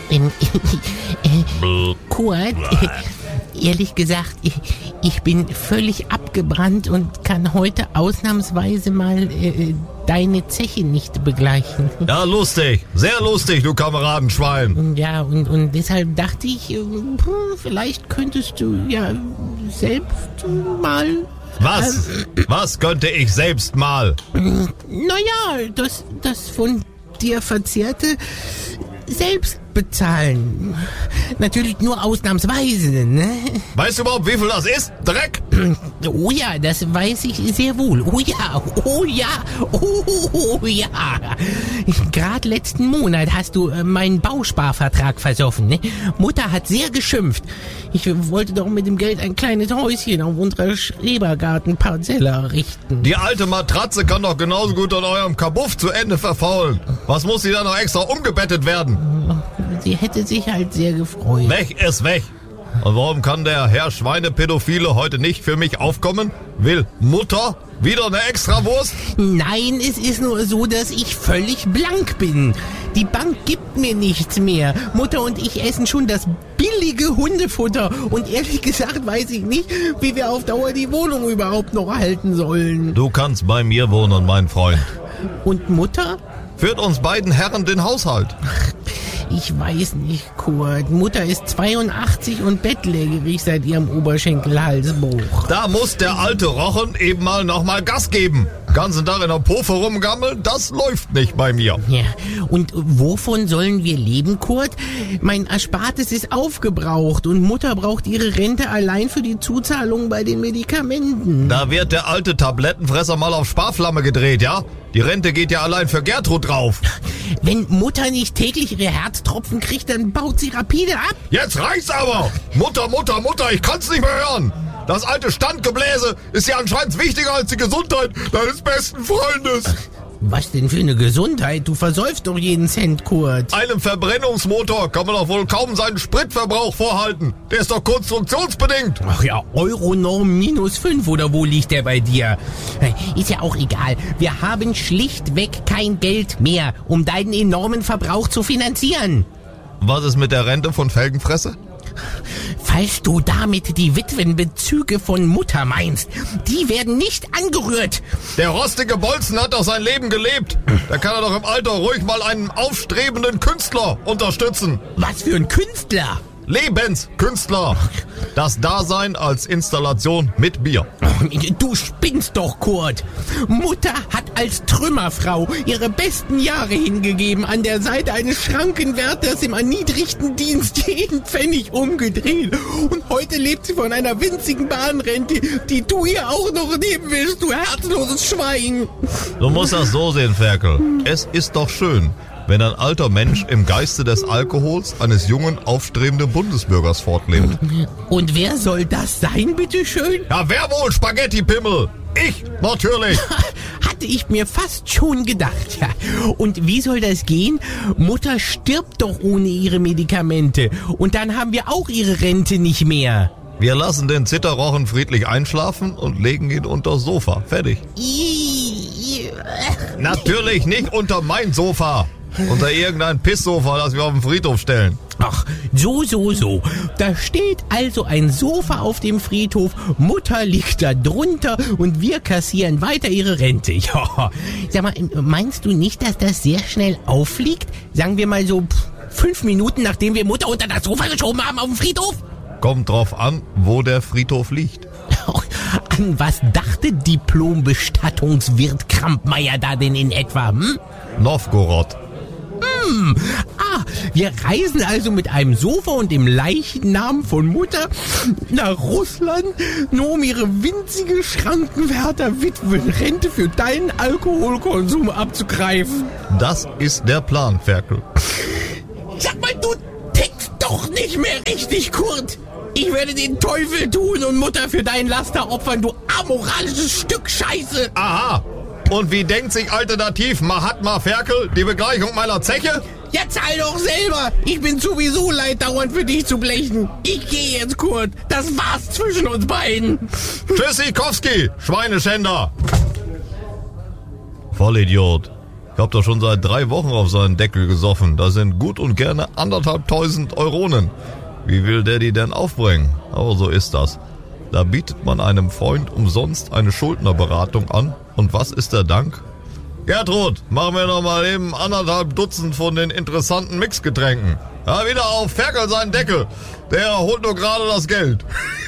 Kurt, ehrlich gesagt, ich bin völlig abgebrannt und kann heute ausnahmsweise mal deine Zeche nicht begleichen. Ja, lustig. Sehr lustig, du Kameradenschwein. Ja, und deshalb dachte ich, vielleicht könntest du ja selbst mal... Was? Was könnte ich selbst mal? Naja, das von dir Verzehrte selbst bezahlen. Natürlich nur ausnahmsweise, ne? Weißt du überhaupt, wie viel das ist? Dreck? Oh ja, das weiß ich sehr wohl. Oh ja, oh ja, oh ja. Gerade letzten Monat hast du meinen Bausparvertrag versoffen, ne? Mutter hat sehr geschimpft. Ich wollte doch mit dem Geld ein kleines Häuschen auf unserer Schrebergartenparzelle errichten. Die alte Matratze kann doch genauso gut an eurem Kabuff zu Ende verfaulen. Was muss sie da noch extra umgebettet werden? Sie hätte sich halt sehr gefreut. Weg ist weg. Und warum kann der Herr Schweinepädophile heute nicht für mich aufkommen? Will Mutter wieder eine Extrawurst? Nein, es ist nur so, dass ich völlig blank bin. Die Bank gibt mir nichts mehr. Mutter und ich essen schon das billige Hundefutter. Und ehrlich gesagt weiß ich nicht, wie wir auf Dauer die Wohnung überhaupt noch halten sollen. Du kannst bei mir wohnen, mein Freund. Und Mutter? Führt uns beiden Herren den Haushalt. Ich weiß nicht, Kurt. Mutter ist 82 und bettlägerig seit ihrem Oberschenkelhalsbruch. Da muss der alte Rochen eben mal nochmal Gas geben. Ganzen Tag in der Pofe rumgammeln, das läuft nicht bei mir. Ja, und wovon sollen wir leben, Kurt? Mein Erspartes ist aufgebraucht und Mutter braucht ihre Rente allein für die Zuzahlung bei den Medikamenten. Da wird der alte Tablettenfresser mal auf Sparflamme gedreht, ja? Die Rente geht ja allein für Gertrud drauf. Wenn Mutter nicht täglich ihre Herztropfen kriegt, dann baut sie rapide ab. Jetzt reicht's aber! Mutter, ich kann's nicht mehr hören! Das alte Standgebläse ist ja anscheinend wichtiger als die Gesundheit deines besten Freundes. Was denn für eine Gesundheit? Du versäufst doch jeden Cent, Kurt. Einem Verbrennungsmotor kann man doch wohl kaum seinen Spritverbrauch vorhalten. Der ist doch konstruktionsbedingt. Ach ja, Euronorm -5 oder wo liegt der bei dir? Ist ja auch egal. Wir haben schlichtweg kein Geld mehr, um deinen enormen Verbrauch zu finanzieren. Was ist mit der Rente von Felgenfresse? Falls du damit die Witwenbezüge von Mutter meinst, die werden nicht angerührt. Der rostige Bolzen hat doch sein Leben gelebt. Da kann er doch im Alter ruhig mal einen aufstrebenden Künstler unterstützen. Was für ein Künstler? Lebenskünstler. Das Dasein als Installation mit Bier. Du spinnst doch, Kurt. Mutter hat als Trümmerfrau ihre besten Jahre hingegeben, an der Seite eines Schrankenwärters im erniedrigten Dienst jeden Pfennig umgedreht. Und heute lebt sie von einer winzigen Bahnrente, die du ihr auch noch nehmen willst, du herzloses Schwein. Du musst das so sehen, Ferkel. Es ist doch schön, wenn ein alter Mensch im Geiste des Alkohols eines jungen, aufstrebenden Bundesbürgers fortlebt. Und wer soll das sein, bitteschön? Ja, wer wohl, Spaghetti-Pimmel? Ich, natürlich. Hatte ich mir fast schon gedacht, ja. Und wie soll das gehen? Mutter stirbt doch ohne ihre Medikamente. Und dann haben wir auch ihre Rente nicht mehr. Wir lassen den Zitterrochen friedlich einschlafen und legen ihn unters Sofa. Fertig. Natürlich nicht unter mein Sofa. Unter irgendein Pisssofa, das wir auf dem Friedhof stellen. Ach, so. Da steht also ein Sofa auf dem Friedhof, Mutter liegt da drunter und wir kassieren weiter ihre Rente. Ja, sag mal, meinst du nicht, dass das sehr schnell auffliegt? Sagen wir mal so 5 Minuten, nachdem wir Mutter unter das Sofa geschoben haben auf dem Friedhof? Kommt drauf an, wo der Friedhof liegt. An was dachte Diplom-Bestattungswirt Krampmeier da denn in etwa, Novgorod. Wir reisen also mit einem Sofa und dem Leichennamen von Mutter nach Russland, nur um ihre winzige Schrankenwärter-Witwenrente für deinen Alkoholkonsum abzugreifen. Das ist der Plan, Ferkel. Sag mal, du tickst doch nicht mehr richtig, Kurt. Ich werde den Teufel tun und Mutter für dein Laster opfern, du amoralisches Stück Scheiße. Aha. Und wie denkt sich alternativ Mahatma Ferkel die Begleichung meiner Zeche? Ja, zahl doch selber. Ich bin sowieso leid, dauernd für dich zu blechen. Ich gehe jetzt, Kurt. Das war's zwischen uns beiden. Tschüssikowski, Schweineschänder. Vollidiot. Ich hab doch schon seit 3 Wochen auf seinen Deckel gesoffen. Das sind gut und gerne 1.500 Euronen. Wie will der die denn aufbringen? Aber so ist das. Da bietet man einem Freund umsonst eine Schuldnerberatung an. Und was ist der Dank? Gertrud, machen wir noch mal eben 1,5 Dutzend von den interessanten Mixgetränken. Ja, wieder auf Ferkel seinen Deckel. Der holt nur gerade das Geld.